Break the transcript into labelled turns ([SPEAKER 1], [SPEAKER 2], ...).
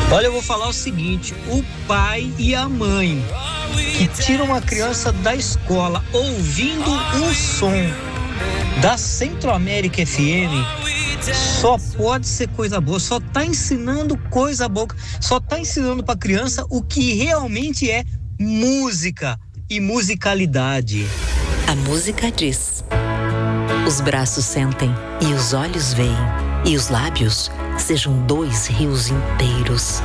[SPEAKER 1] Olha, eu vou falar o seguinte: o pai e a mãe que tiram a criança da escola ouvindo um som da Centro-América FM, só pode ser coisa boa, só tá ensinando coisa boa, só tá ensinando pra criança o que realmente é música e musicalidade.
[SPEAKER 2] A música diz: os braços sentem e os olhos veem, e os lábios sejam 2 rios inteiros.